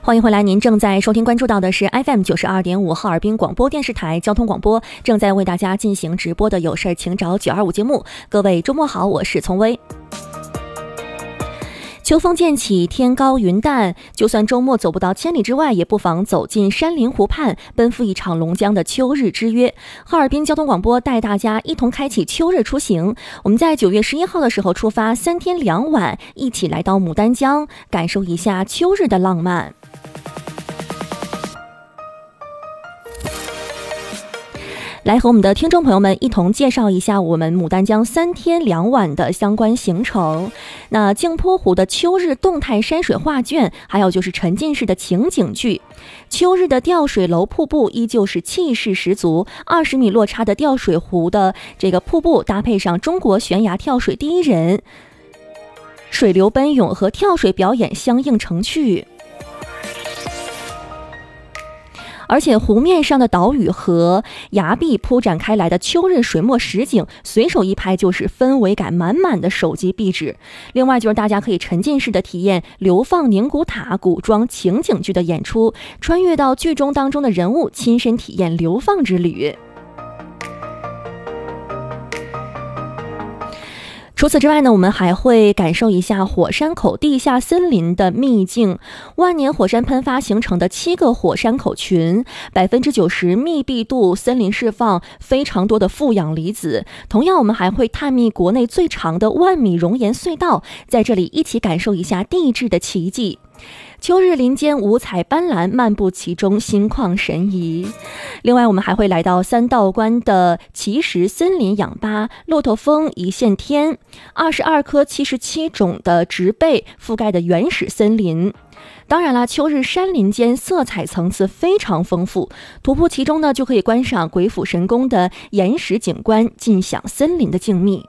欢迎回来，您正在收听关注到的是 FM92.5 哈尔滨广播电视台交通广播，正在为大家进行直播的有事请找925节目。各位周末好，我是丛薇。秋风渐起，天高云淡，就算周末走不到千里之外，也不妨走进山林湖畔，奔赴一场龙江的秋日之约。哈尔滨交通广播带大家一同开启秋日出行。我们在9月11号的时候出发，3天2晚，一起来到牡丹江，感受一下秋日的浪漫。来和我们的听众朋友们一同介绍一下我们牡丹江3天2晚的相关行程。那镜泊湖的秋日动态山水画卷，还有就是沉浸式的情景剧。秋日的吊水楼瀑布依旧是气势十足，20米落差的吊水湖的这个瀑布，搭配上中国悬崖跳水第一人，水流奔涌和跳水表演相映成趣。而且湖面上的岛屿和崖壁铺展开来的秋日水墨实景，随手一拍就是氛围感满满的手机壁纸。另外就是大家可以沉浸式的体验流放宁古塔古装情景剧的演出，穿越到剧中当中的人物，亲身体验流放之旅。除此之外呢，我们还会感受一下火山口地下森林的秘境，万年火山喷发形成的7个火山口群，90%密闭度森林释放非常多的负氧离子。同样我们还会探秘国内最长的10000米熔岩隧道，在这里一起感受一下地质的奇迹。秋日林间五彩斑斓，漫步其中心旷神怡。另外我们还会来到3道关的奇石森林氧吧，骆驼峰一线天，22棵77种的植被覆盖的原始森林。当然啦，秋日山林间色彩层次非常丰富，徒步其中呢，就可以观赏鬼斧神工的岩石景观，尽享森林的静谧。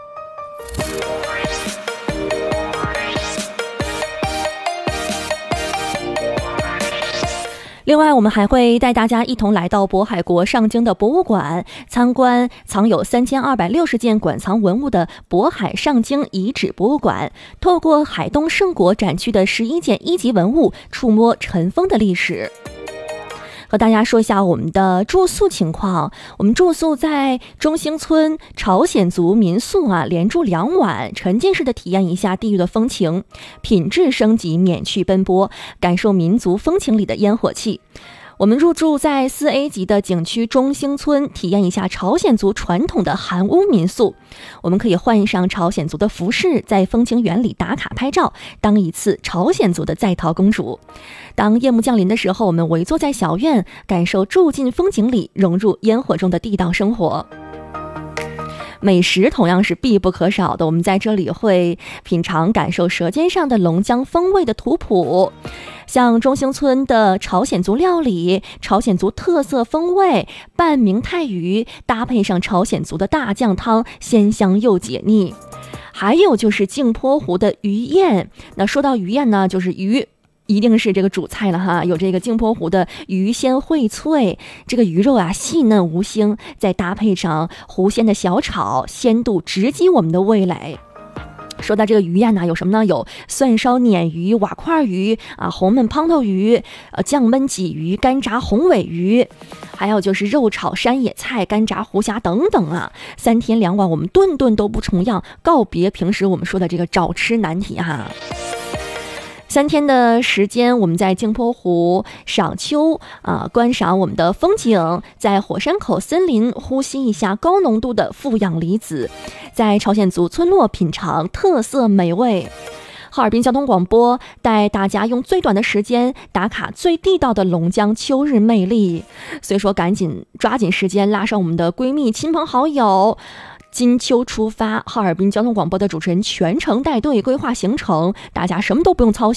另外我们还会带大家一同来到渤海国上京的博物馆，参观藏有3260件馆藏文物的渤海上京遗址博物馆，透过海东胜国展区的11件1级文物，触摸尘封的历史。和大家说一下我们的住宿情况，我们住宿在中兴村朝鲜族民宿连住2晚，沉浸式的体验一下地域的风情，品质升级，免去奔波，感受民族风情里的烟火气。我们入住在4A 级的景区中兴村，体验一下朝鲜族传统的韩屋民宿。我们可以换上朝鲜族的服饰，在风情园里打卡拍照，当一次朝鲜族的在逃公主。当夜幕降临的时候，我们围坐在小院，感受住进风景里，融入烟火中的地道生活。美食同样是必不可少的，我们在这里会品尝感受舌尖上的龙江风味的图谱，像中兴村的朝鲜族料理，朝鲜族特色风味拌明太鱼，搭配上朝鲜族的大酱汤，鲜香又解腻。还有就是镜泊湖的鱼宴，那说到鱼宴呢，就是鱼一定是这个主菜了哈，有这个镜泊湖的鱼鲜荟脆，这个鱼肉细嫩无腥，再搭配上湖鲜的小炒，鲜度直击我们的味蕾。说到这个鱼宴呢，有什么呢？有蒜烧鲶鱼、瓦块鱼红焖胖头鱼、酱焖鲫鱼、干炸红尾鱼，还有就是肉炒山野菜、干炸湖虾等等3天2晚，我们顿顿都不重样，告别平时我们说的这个找吃难题3天的时间，我们在镜泊湖赏秋观赏我们的风景，在火山口森林呼吸一下高浓度的负氧离子，在朝鲜族村落品尝特色美味。哈尔滨交通广播带大家用最短的时间打卡最地道的龙江秋日魅力，所以说赶紧抓紧时间拉上我们的闺蜜亲朋好友，金秋出发，哈尔滨交通广播的主持人全程带队规划行程，大家什么都不用操心。